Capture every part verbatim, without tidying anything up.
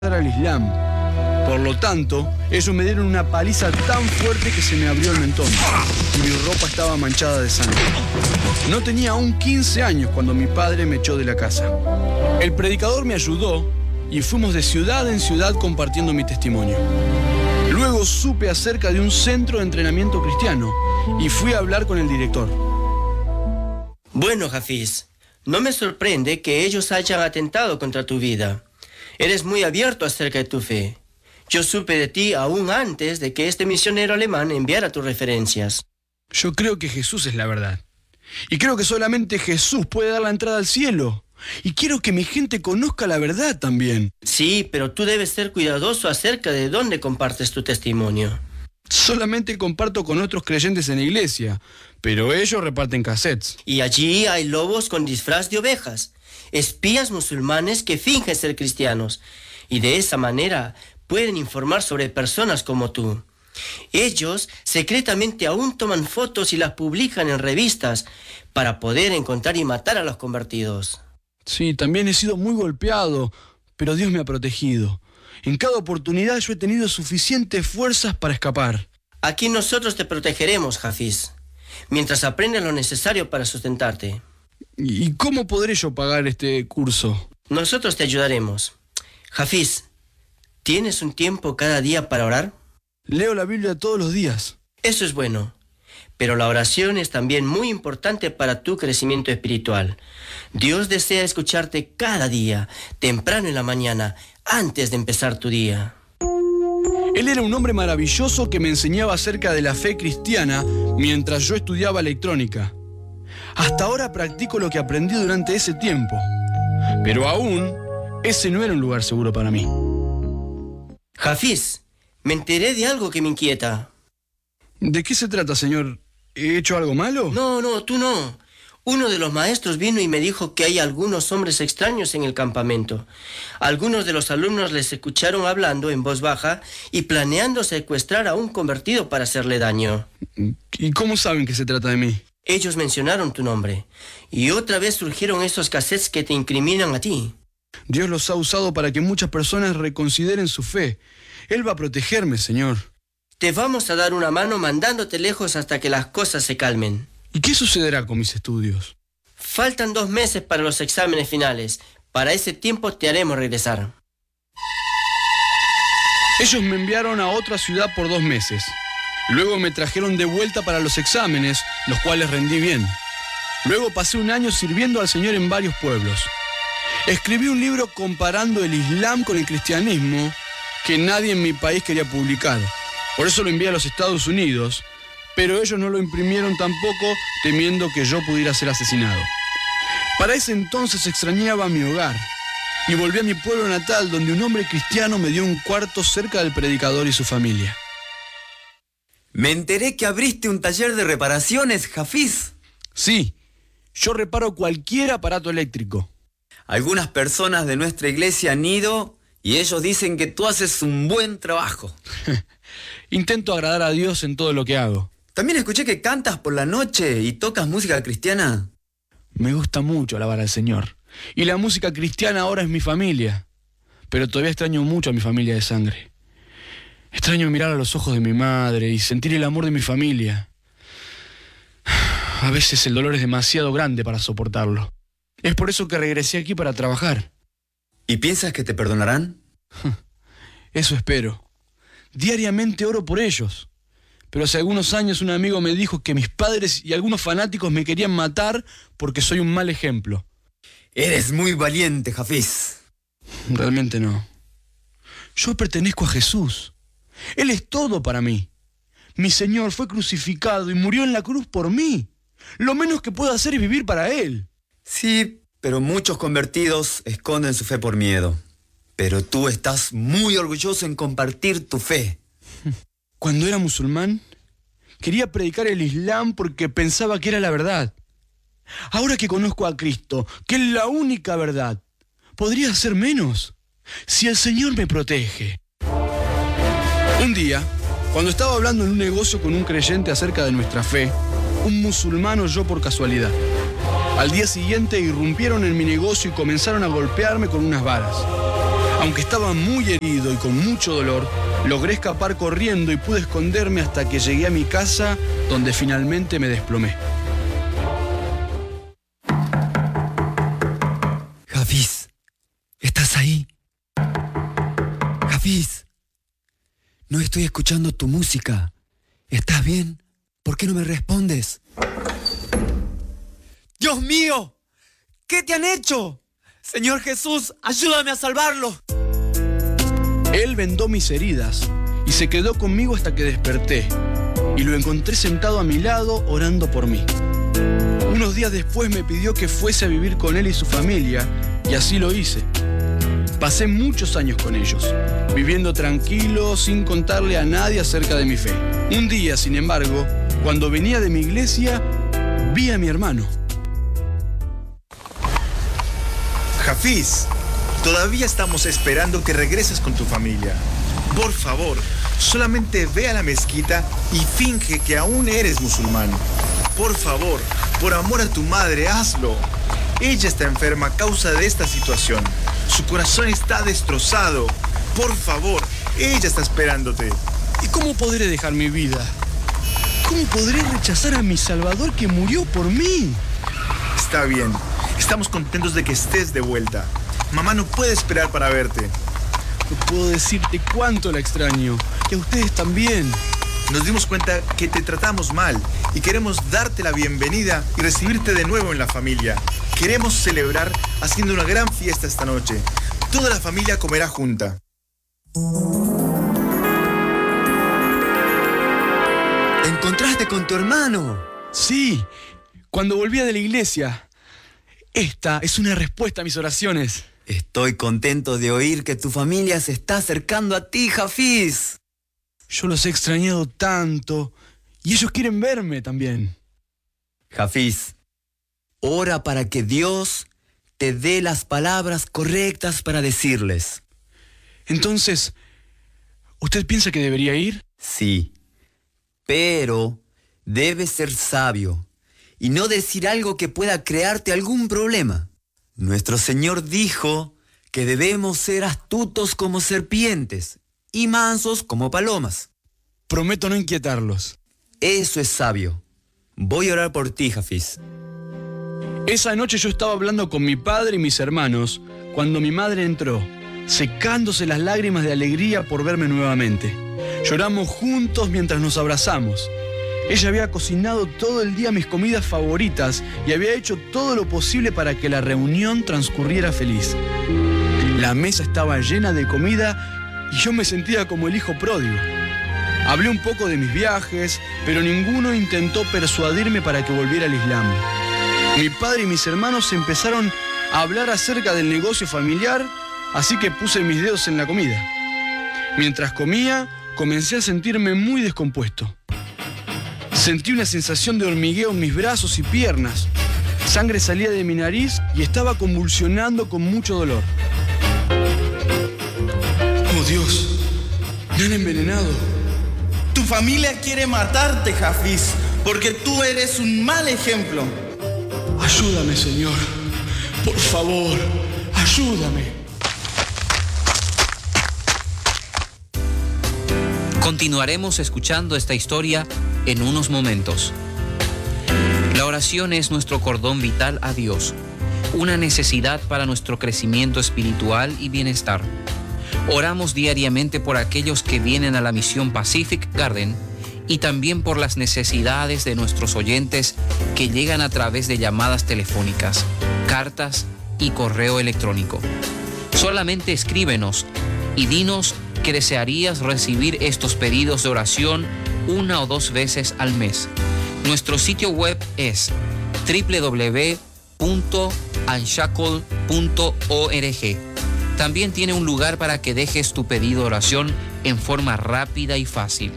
al Islam. Por lo tanto, ellos me dieron una paliza tan fuerte que se me abrió el mentón y mi ropa estaba manchada de sangre. No tenía aún quince años cuando mi padre me echó de la casa. El predicador me ayudó y fuimos de ciudad en ciudad compartiendo mi testimonio. Luego supe acerca de un centro de entrenamiento cristiano y fui a hablar con el director. Bueno, Hafiz, no me sorprende que ellos hayan atentado contra tu vida. Eres muy abierto acerca de tu fe. Yo supe de ti aún antes de que este misionero alemán enviara tus referencias. Yo creo que Jesús es la verdad. Y creo que solamente Jesús puede dar la entrada al cielo. Y quiero que mi gente conozca la verdad también. Sí, pero tú debes ser cuidadoso acerca de dónde compartes tu testimonio. Solamente comparto con otros creyentes en la iglesia, pero ellos reparten cassettes. Y allí hay lobos con disfraz de ovejas, espías musulmanes que fingen ser cristianos. Y de esa manera pueden informar sobre personas como tú. Ellos secretamente aún toman fotos y las publican en revistas para poder encontrar y matar a los convertidos. Sí, también he sido muy golpeado, pero Dios me ha protegido. En cada oportunidad yo he tenido suficientes fuerzas para escapar. Aquí nosotros te protegeremos, Hafiz, mientras aprendes lo necesario para sustentarte. ¿Y cómo podré yo pagar este curso? Nosotros te ayudaremos. Hafiz, ¿tienes un tiempo cada día para orar? Leo la Biblia todos los días. Eso es bueno, pero la oración es también muy importante para tu crecimiento espiritual. Dios desea escucharte cada día, temprano en la mañana, antes de empezar tu día. Él era un hombre maravilloso que me enseñaba acerca de la fe cristiana mientras yo estudiaba electrónica. Hasta ahora practico lo que aprendí durante ese tiempo, pero aún ese no era un lugar seguro para mí. Hafiz, me enteré de algo que me inquieta. ¿De qué se trata, señor? ¿He hecho algo malo? No, no, tú no. Uno de los maestros vino y me dijo que hay algunos hombres extraños en el campamento. Algunos de los alumnos les escucharon hablando en voz baja y planeando secuestrar a un convertido para hacerle daño. ¿Y cómo saben que se trata de mí? Ellos mencionaron tu nombre. Y otra vez surgieron esos cassettes que te incriminan a ti. Dios los ha usado para que muchas personas reconsideren su fe. Él va a protegerme, Señor. Te vamos a dar una mano mandándote lejos hasta que las cosas se calmen. ¿Y qué sucederá con mis estudios? Faltan dos meses para los exámenes finales. Para ese tiempo te haremos regresar. Ellos me enviaron a otra ciudad por dos meses. Luego me trajeron de vuelta para los exámenes, los cuales rendí bien. Luego pasé un año sirviendo al Señor en varios pueblos. Escribí un libro comparando el Islam con el cristianismo que nadie en mi país quería publicar. Por eso lo envié a los Estados Unidos, pero ellos no lo imprimieron tampoco, temiendo que yo pudiera ser asesinado. Para ese entonces extrañaba mi hogar y volví a mi pueblo natal, donde un hombre cristiano me dio un cuarto cerca del predicador y su familia. Me enteré que abriste un taller de reparaciones, Hafiz. Sí, yo reparo cualquier aparato eléctrico. Algunas personas de nuestra iglesia han ido y ellos dicen que tú haces un buen trabajo. Intento agradar a Dios en todo lo que hago. También escuché que cantas por la noche y tocas música cristiana. Me gusta mucho alabar al Señor. Y la música cristiana ahora es mi familia. Pero todavía extraño mucho a mi familia de sangre. Extraño mirar a los ojos de mi madre y sentir el amor de mi familia. A veces el dolor es demasiado grande para soportarlo. Es por eso que regresé aquí para trabajar. ¿Y piensas que te perdonarán? Eso espero. Diariamente oro por ellos. Pero hace algunos años un amigo me dijo que mis padres y algunos fanáticos me querían matar porque soy un mal ejemplo. Eres muy valiente, Hafiz. Realmente no. Yo pertenezco a Jesús. Él es todo para mí. Mi Señor fue crucificado y murió en la cruz por mí. Lo menos que puedo hacer es vivir para Él. Sí, pero muchos convertidos esconden su fe por miedo. Pero tú estás muy orgulloso en compartir tu fe. Cuando era musulmán, quería predicar el Islam porque pensaba que era la verdad. Ahora que conozco a Cristo, que es la única verdad, ¿podría ser menos? Si el Señor me protege. Un día, cuando estaba hablando en un negocio con un creyente acerca de nuestra fe, un musulmán oyó por casualidad. Al día siguiente irrumpieron en mi negocio y comenzaron a golpearme con unas varas. Aunque estaba muy herido y con mucho dolor, logré escapar corriendo y pude esconderme hasta que llegué a mi casa, donde finalmente me desplomé. Hafiz, ¿estás ahí? Hafiz, no estoy escuchando tu música. ¿Estás bien? ¿Por qué no me respondes? ¡Dios mío! ¿Qué te han hecho? Señor Jesús, ayúdame a salvarlo. Él vendó mis heridas y se quedó conmigo hasta que desperté, y lo encontré sentado a mi lado orando por mí. Unos días después me pidió que fuese a vivir con él y su familia, y así lo hice. Pasé muchos años con ellos, viviendo tranquilo, sin contarle a nadie acerca de mi fe. Un día, sin embargo, cuando venía de mi iglesia, vi a mi hermano. Hafiz, todavía estamos esperando que regreses con tu familia. Por favor, solamente ve a la mezquita y finge que aún eres musulmán. Por favor, por amor a tu madre, hazlo. Ella está enferma a causa de esta situación. Su corazón está destrozado. Por favor, ella está esperándote. ¿Y cómo podré dejar mi vida? ¿Cómo podré rechazar a mi Salvador que murió por mí? Está bien. Estamos contentos de que estés de vuelta. Mamá no puede esperar para verte. No puedo decirte cuánto la extraño. Y a ustedes también. Nos dimos cuenta que te tratamos mal y queremos darte la bienvenida y recibirte de nuevo en la familia. Queremos celebrar haciendo una gran fiesta esta noche. Toda la familia comerá junta. ¿Te encontraste con tu hermano? Sí, cuando volvía de la iglesia. Esta es una respuesta a mis oraciones. Estoy contento de oír que tu familia se está acercando a ti, Hafiz. Yo los he extrañado tanto y ellos quieren verme también. Hafiz, ora para que Dios te dé las palabras correctas para decirles. Entonces, ¿usted piensa que debería ir? Sí, pero debes ser sabio y no decir algo que pueda crearte algún problema. Nuestro Señor dijo que debemos ser astutos como serpientes y mansos como palomas. Prometo no inquietarlos. Eso es sabio. Voy a orar por ti, Hafiz. Esa noche yo estaba hablando con mi padre y mis hermanos cuando mi madre entró, secándose las lágrimas de alegría por verme nuevamente. Lloramos juntos mientras nos abrazamos. Ella había cocinado todo el día mis comidas favoritas y había hecho todo lo posible para que la reunión transcurriera feliz. La mesa estaba llena de comida y yo me sentía como el hijo pródigo. Hablé un poco de mis viajes, pero ninguno intentó persuadirme para que volviera al Islam. Mi padre y mis hermanos empezaron a hablar acerca del negocio familiar, así que puse mis dedos en la comida. Mientras comía, comencé a sentirme muy descompuesto. Sentí una sensación de hormigueo en mis brazos y piernas. Sangre salía de mi nariz y estaba convulsionando con mucho dolor. ¡Oh, Dios! ¡Me han envenenado! Tu familia quiere matarte, Hafiz, porque tú eres un mal ejemplo. Ayúdame, Señor. Por favor, ayúdame. Continuaremos escuchando esta historia en unos momentos. La oración es nuestro cordón vital a Dios, una necesidad para nuestro crecimiento espiritual y bienestar. Oramos diariamente por aquellos que vienen a la misión Pacific Garden y también por las necesidades de nuestros oyentes que llegan a través de llamadas telefónicas, cartas y correo electrónico. Solamente escríbenos y dinos que desearías recibir estos pedidos de oración una o dos veces al mes. Nuestro sitio web es doble u doble u doble u punto unshackle punto org. También tiene un lugar para que dejes tu pedido de oración en forma rápida y fácil.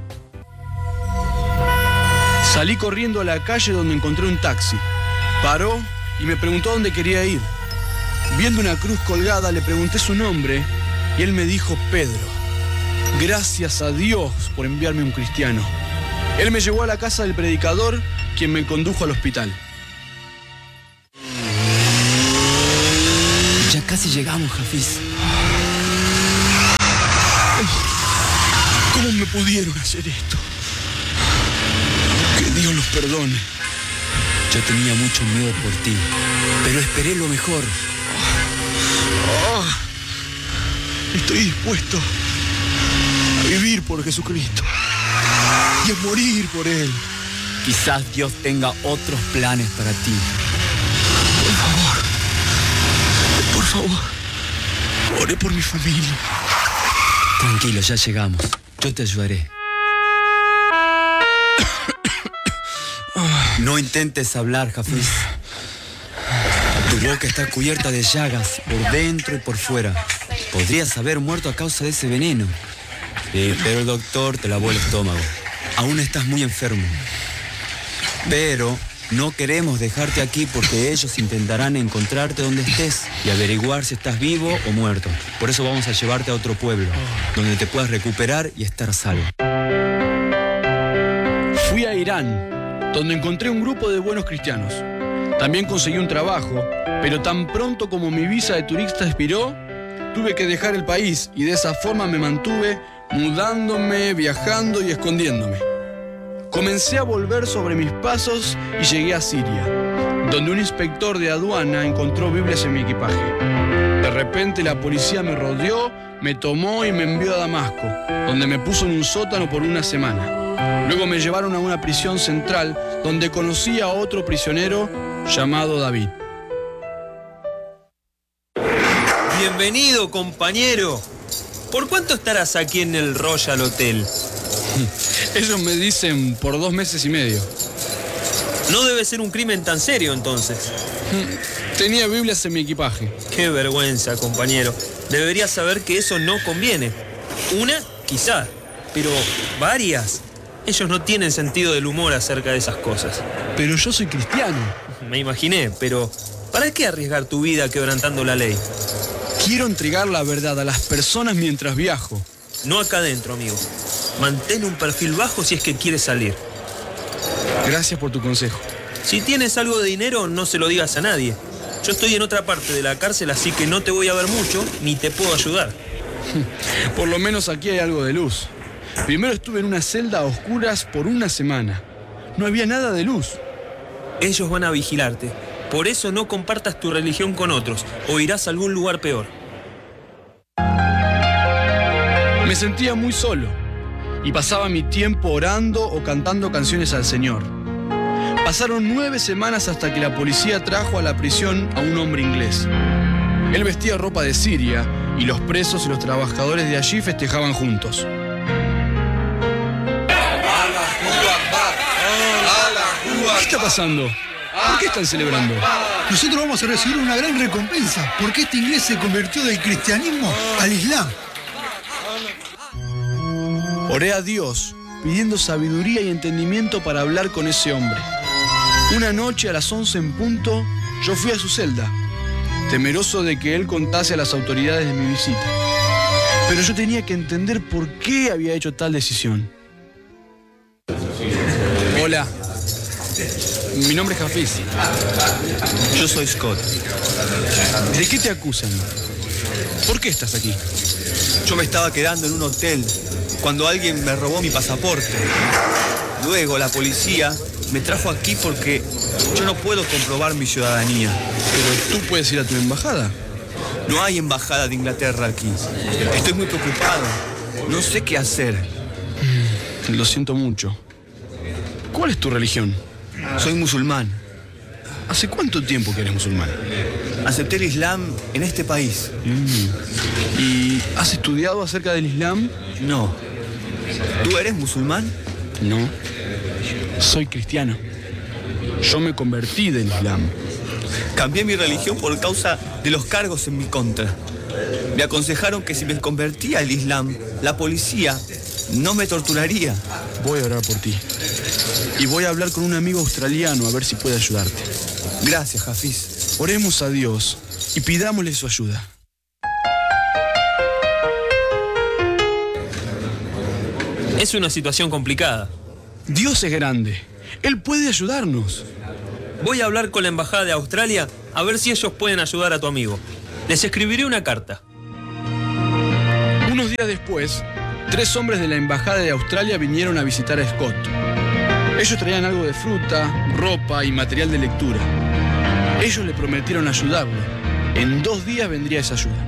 Salí corriendo a la calle donde encontré un taxi. Paró y me preguntó dónde quería ir. Viendo una cruz colgada, le pregunté su nombre y él me dijo Pedro. Gracias a Dios por enviarme un cristiano. Él me llevó a la casa del predicador, quien me condujo al hospital. Ya casi llegamos, Hafiz. pudieron hacer esto? Que Dios los perdone. Yo tenía mucho miedo por ti, pero esperé lo mejor. Oh, estoy dispuesto a vivir por Jesucristo y a morir por Él. Quizás Dios tenga otros planes para ti. Por favor, por favor, ore por mi familia. Tranquilo, ya llegamos. Yo te ayudaré. No intentes hablar, Hafiz. Tu boca está cubierta de llagas por dentro y por fuera. Podrías haber muerto a causa de ese veneno. Sí, pero el doctor te lavó el estómago. Aún estás muy enfermo. Pero no queremos dejarte aquí porque ellos intentarán encontrarte donde estés y averiguar si estás vivo o muerto. Por eso vamos a llevarte a otro pueblo, donde te puedas recuperar y estar a salvo. Fui a Irán, donde encontré un grupo de buenos cristianos. También conseguí un trabajo, pero tan pronto como mi visa de turista expiró, tuve que dejar el país y de esa forma me mantuve mudándome, viajando y escondiéndome. Comencé a volver sobre mis pasos y llegué a Siria, donde un inspector de aduana encontró Biblias en mi equipaje. De repente la policía me rodeó, me tomó y me envió a Damasco, donde me puso en un sótano por una semana. Luego me llevaron a una prisión central, donde conocí a otro prisionero llamado David. Bienvenido, compañero. ¿Por cuánto estarás aquí en el Royal Hotel? Ellos me dicen por dos meses y medio. No debe ser un crimen tan serio, entonces. Tenía Biblias en mi equipaje. Qué vergüenza, compañero. Deberías saber que eso no conviene. Una, quizá, pero varias. Ellos no tienen sentido del humor acerca de esas cosas. Pero yo soy cristiano. Me imaginé, pero ¿para qué arriesgar tu vida quebrantando la ley? Quiero entregar la verdad a las personas mientras viajo. No acá adentro, amigo. Mantén un perfil bajo si es que quieres salir. Gracias por tu consejo. Si tienes algo de dinero, no se lo digas a nadie. Yo estoy en otra parte de la cárcel, así que no te voy a ver mucho, ni te puedo ayudar. Por lo menos aquí hay algo de luz. Primero estuve en una celda a oscuras por una semana. No había nada de luz. Ellos van a vigilarte. Por eso no compartas tu religión con otros, o irás a algún lugar peor. Me sentía muy solo y pasaba mi tiempo orando o cantando canciones al Señor. Pasaron nueve semanas hasta que la policía trajo a la prisión a un hombre inglés. Él vestía ropa de Siria y los presos y los trabajadores de allí festejaban juntos. ¿Qué está pasando? ¿Por qué están celebrando? Nosotros vamos a recibir una gran recompensa porque este inglés se convirtió del cristianismo al islam. Oré a Dios pidiendo sabiduría y entendimiento para hablar con ese hombre. Una noche a las once en punto, yo fui a su celda, temeroso de que él contase a las autoridades de mi visita. Pero yo tenía que entender por qué había hecho tal decisión. Hola. Mi nombre es Hafiz. Yo soy Scott. ¿De qué te acusan? ¿Por qué estás aquí? Yo me estaba quedando en un hotel cuando alguien me robó mi pasaporte. Luego la policía me trajo aquí porque yo no puedo comprobar mi ciudadanía. Pero tú puedes ir a tu embajada. No hay embajada de Inglaterra aquí. Estoy muy preocupado. No sé qué hacer. Lo siento mucho. ¿Cuál es tu religión? Soy musulmán. ¿Hace cuánto tiempo que eres musulmán? Acepté el Islam en este país. Mm. ¿Y has estudiado acerca del Islam? No. ¿Tú eres musulmán? No. Soy cristiano. Yo me convertí del Islam. Cambié mi religión por causa de los cargos en mi contra. Me aconsejaron que si me convertía al Islam, la policía no me torturaría. Voy a orar por ti. Y voy a hablar con un amigo australiano a ver si puede ayudarte. Gracias, Hafiz. Oremos a Dios y pidámosle su ayuda. Es una situación complicada. Dios es grande. Él puede ayudarnos. Voy a hablar con la embajada de Australia a ver si ellos pueden ayudar a tu amigo. Les escribiré una carta. Unos días después, tres hombres de la Embajada de Australia vinieron a visitar a Scott. Ellos traían algo de fruta, ropa y material de lectura. Ellos le prometieron ayudarlo. En dos días vendría esa ayuda.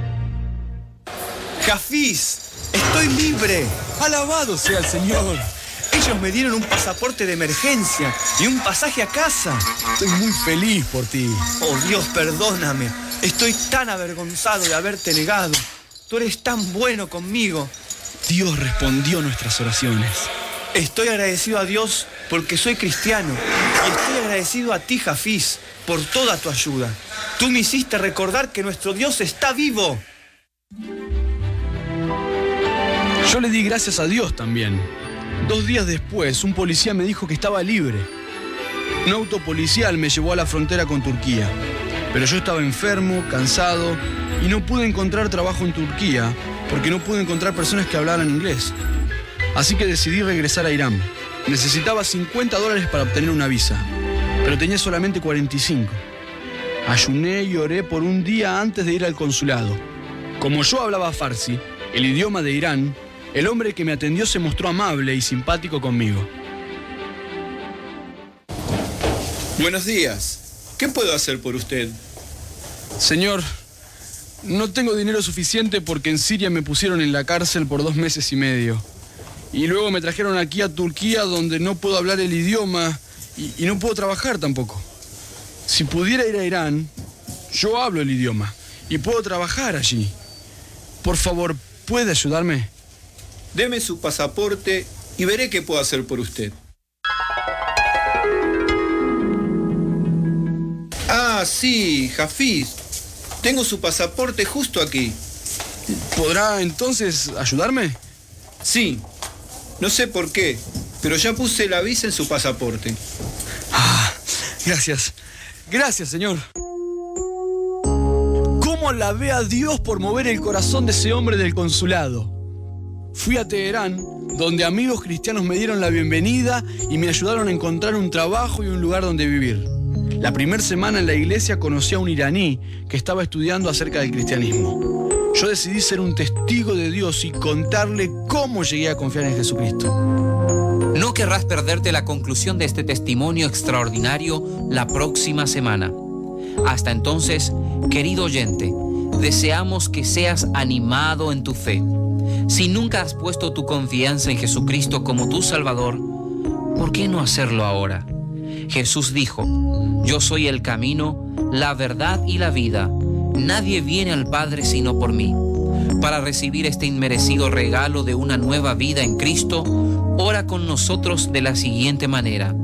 Hafiz, estoy libre. ¡Alabado sea el Señor! Ellos me dieron un pasaporte de emergencia y un pasaje a casa. Estoy muy feliz por ti. Oh Dios, perdóname. Estoy tan avergonzado de haberte negado. Tú eres tan bueno conmigo. Dios respondió nuestras oraciones. Estoy agradecido a Dios porque soy cristiano. Y estoy agradecido a ti, Hafiz, por toda tu ayuda. Tú me hiciste recordar que nuestro Dios está vivo. Yo le di gracias a Dios también. Dos días después, un policía me dijo que estaba libre. Un auto policial me llevó a la frontera con Turquía. Pero yo estaba enfermo, cansado, y no pude encontrar trabajo en Turquía porque no pude encontrar personas que hablaran inglés. Así que decidí regresar a Irán. Necesitaba cincuenta dólares para obtener una visa, pero tenía solamente cuarenta y cinco. Ayuné y oré por un día antes de ir al consulado. Como yo hablaba farsi, el idioma de Irán, el hombre que me atendió se mostró amable y simpático conmigo. Buenos días. ¿Qué puedo hacer por usted? Señor, no tengo dinero suficiente porque en Siria me pusieron en la cárcel por dos meses y medio. Y luego me trajeron aquí a Turquía donde no puedo hablar el idioma y, y no puedo trabajar tampoco. Si pudiera ir a Irán, yo hablo el idioma y puedo trabajar allí. Por favor, ¿puede ayudarme? Deme su pasaporte y veré qué puedo hacer por usted. Ah, sí, Hafiz. Tengo su pasaporte justo aquí. ¿Podrá entonces ayudarme? Sí. No sé por qué, pero ya puse la visa en su pasaporte. Ah, gracias. Gracias, señor. ¿Cómo alabé a Dios por mover el corazón de ese hombre del consulado? Fui a Teherán, donde amigos cristianos me dieron la bienvenida y me ayudaron a encontrar un trabajo y un lugar donde vivir. La primera semana en la iglesia conocí a un iraní que estaba estudiando acerca del cristianismo. Yo decidí ser un testigo de Dios y contarle cómo llegué a confiar en Jesucristo. No querrás perderte la conclusión de este testimonio extraordinario la próxima semana. Hasta entonces, querido oyente, deseamos que seas animado en tu fe. Si nunca has puesto tu confianza en Jesucristo como tu Salvador, ¿por qué no hacerlo ahora? Jesús dijo: yo soy el camino, la verdad y la vida. Nadie viene al Padre sino por mí. Para recibir este inmerecido regalo de una nueva vida en Cristo, ora con nosotros de la siguiente manera: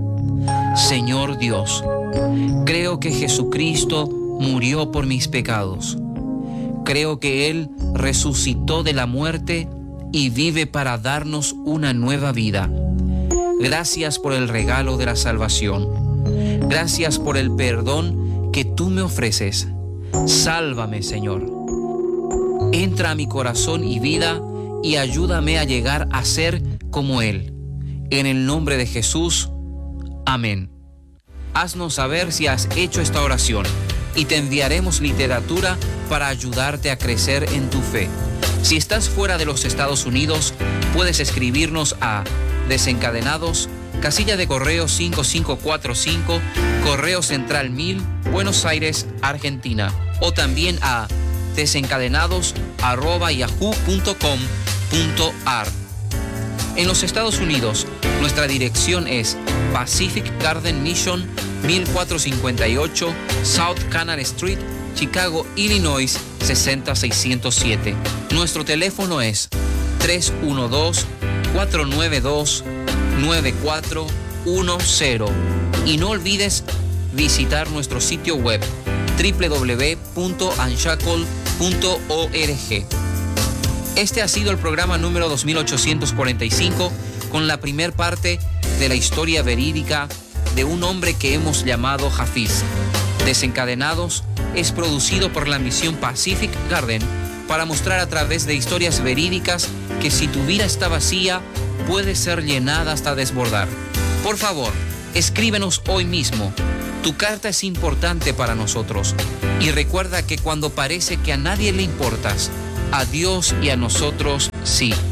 Señor Dios, creo que Jesucristo murió por mis pecados. Creo que Él resucitó de la muerte y vive para darnos una nueva vida. Gracias por el regalo de la salvación. Gracias por el perdón que tú me ofreces. Sálvame, Señor. Entra a mi corazón y vida y ayúdame a llegar a ser como Él. En el nombre de Jesús, amén. Haznos saber si has hecho esta oración y te enviaremos literatura para ayudarte a crecer en tu fe. Si estás fuera de los Estados Unidos, puedes escribirnos a Desencadenados, casilla de correo cinco cinco cuatro cinco, Correo Central mil, Buenos Aires, Argentina, o también a desencadenados arroba yahoo punto com punto ar. En los Estados Unidos, nuestra dirección es Pacific Garden Mission, mil cuatrocientos cincuenta y ocho South Canal Street, Chicago, Illinois, seis cero seis cero siete. Nuestro teléfono es tres uno dos, cuatro nueve dos, nueve cuatro uno cero. Y no olvides visitar nuestro sitio web doble u doble u doble u punto unshackle punto org. Este ha sido el programa número dos mil ochocientos cuarenta y cinco con la primer parte de la historia verídica de un hombre que hemos llamado Hafiz. Desencadenados es producido por la misión Pacific Garden para mostrar a través de historias verídicas que si tu vida está vacía, puede ser llenada hasta desbordar. Por favor, escríbenos hoy mismo. Tu carta es importante para nosotros. Y recuerda que cuando parece que a nadie le importas, a Dios y a nosotros sí.